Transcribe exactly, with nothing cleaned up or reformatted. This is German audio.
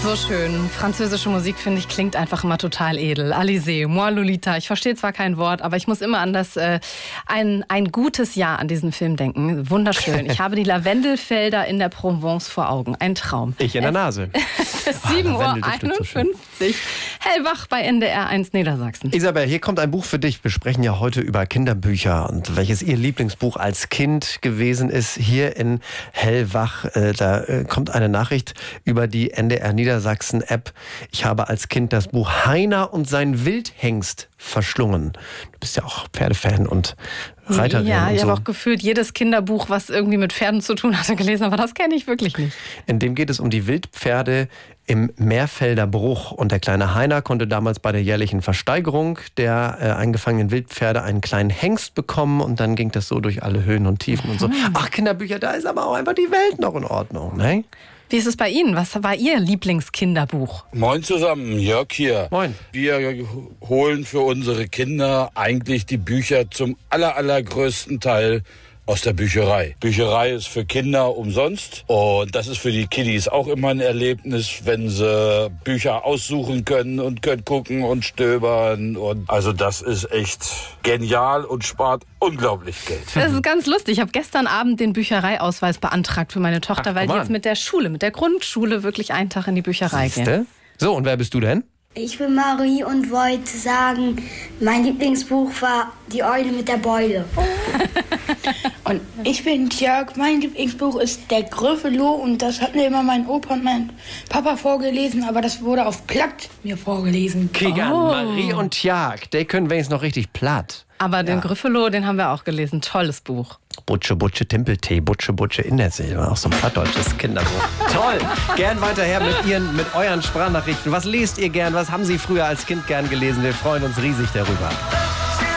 So schön. Französische Musik, finde ich, klingt einfach immer total edel. Alizé, moi Lolita. Ich verstehe zwar kein Wort, aber ich muss immer an das äh, ein, ein gutes Jahr an diesen Film denken. Wunderschön. Ich habe die Lavendelfelder in der Provence vor Augen. Ein Traum. Ich in der Nase. sieben Uhr einundfünfzig. Hellwach bei N D R eins Niedersachsen. Isabel, hier kommt ein Buch für dich. Wir sprechen ja heute über Kinderbücher und welches Ihr Lieblingsbuch als Kind gewesen ist. Hier in Hellwach, äh, da äh, kommt eine Nachricht über die N D R Niedersachsen-App. Ich habe als Kind das Buch Heiner und sein Wildhengst verschlungen. Du bist ja auch Pferdefan und Reiterin. Ja, und ich so. habe auch gefühlt jedes Kinderbuch, was irgendwie mit Pferden zu tun hatte, gelesen, aber das kenne ich wirklich nicht. In dem geht es um die Wildpferde im Meerfelder Bruch. Und der kleine Heiner konnte damals bei der jährlichen Versteigerung der äh, eingefangenen Wildpferde einen kleinen Hengst bekommen. Und dann ging das so durch alle Höhen und Tiefen und so. Ach, Kinderbücher, da ist aber auch einfach die Welt noch in Ordnung, ne? Wie ist es bei Ihnen? Was war Ihr Lieblingskinderbuch? Moin zusammen, Jörg hier. Moin. Wir holen für unsere Kinder eigentlich die Bücher zum aller, allergrößten Teil aus der Bücherei. Bücherei ist für Kinder umsonst und das ist für die Kiddies auch immer ein Erlebnis, wenn sie Bücher aussuchen können und können gucken und stöbern. Und also das ist echt genial und spart unglaublich Geld. Das ist ganz lustig. Ich habe gestern Abend den Büchereiausweis beantragt für meine Tochter, Ach, weil die Mann. jetzt mit der Schule, mit der Grundschule wirklich einen Tag in die Bücherei gehen. Siehste? So, und wer bist du denn? Ich bin Marie und wollte sagen, mein Lieblingsbuch war Die Eule mit der Beule. Und ich bin Jörg, mein Lieblingsbuch ist Der Gryffalo und das hat mir immer mein Opa und mein Papa vorgelesen, aber das wurde auf Platt mir vorgelesen. Kigan, Oh. Marie und Tjag, die können wenigstens noch richtig platt. Aber den Gryffalo, den haben wir auch gelesen. Tolles Buch. Butsche, Butsche, Timpeltee, Butsche, Butsche in der Seele. Auch so ein plattdeutsches Kinderbuch. Toll. Gern weiterher mit Ihren, mit euren Sprachnachrichten. Was lest ihr gern? Was haben Sie früher als Kind gern gelesen? Wir freuen uns riesig darüber.